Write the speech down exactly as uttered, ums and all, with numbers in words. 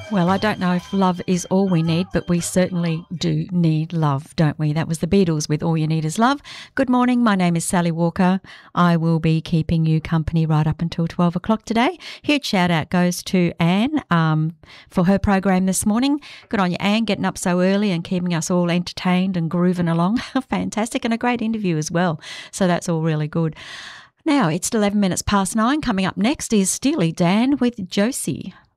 Well, I don't know if love is all we need, but we certainly do need love, don't we? That was the Beatles with All You Need Is Love. Good morning. My name is Sally Walker. I will be keeping you company right up until twelve o'clock today. Huge shout out goes to Anne um, for her program this morning. Good on you, Anne, getting up so early and keeping us all entertained and grooving along. Fantastic, and a great interview as well. So that's all really good. Now, it's eleven minutes past nine. Coming up next is Steely Dan with Josie.